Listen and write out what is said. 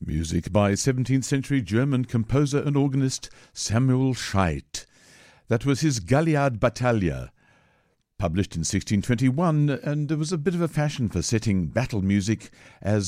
Music by 17th century German composer and organist Samuel Scheidt. That was his Galliard Battaglia, published in 1621, and there was a bit of a fashion for setting battle music as